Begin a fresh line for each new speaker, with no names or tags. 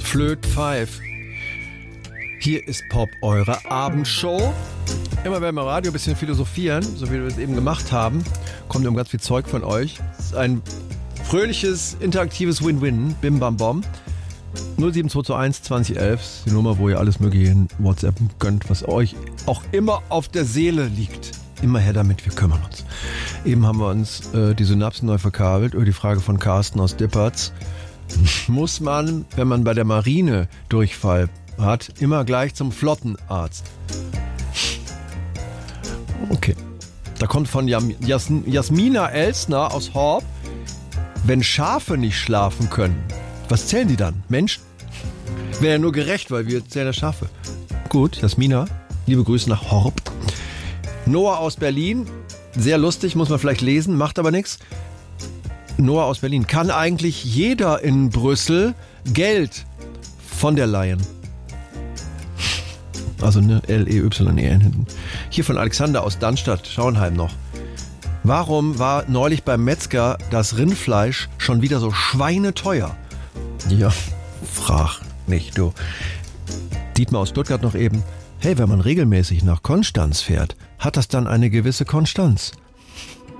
Flöt Pfeif. Hier ist Pop, eure Abendshow. Immer wenn wir im Radio ein bisschen philosophieren, so wie wir es eben gemacht haben, kommt immer ganz viel Zeug von euch. Es ist ein fröhliches, interaktives Win-Win, Bim Bam Bom. 07221 2011 ist die Nummer, wo ihr alles Mögliche in WhatsApp könnt, was euch auch immer auf der Seele liegt. Immer her damit, wir kümmern uns. Eben haben wir uns die Synapsen neu verkabelt über die Frage von Carsten aus Dippertz. Muss man, wenn man bei der Marine Durchfall hat, immer gleich zum Flottenarzt? Okay. Da kommt von Jasmina Elsner aus Horb. Wenn Schafe nicht schlafen können, was zählen die dann? Menschen? Wäre ja nur gerecht, weil wir zählen ja Schafe. Gut, Jasmina, liebe Grüße nach Horb. Noah aus Berlin, sehr lustig, muss man vielleicht lesen, macht aber nichts. Noah aus Berlin, kann eigentlich jeder in Brüssel Geld von der leihen? Also ne, L-E-Y-E-N hinten. Hier von Alexander aus Darmstadt, Schauenheim noch. Warum war neulich beim Metzger das Rindfleisch schon wieder so schweineteuer? Ja, frag nicht, du. Dietmar aus Stuttgart noch eben. Hey, wenn man regelmäßig nach Konstanz fährt, hat das dann eine gewisse Konstanz?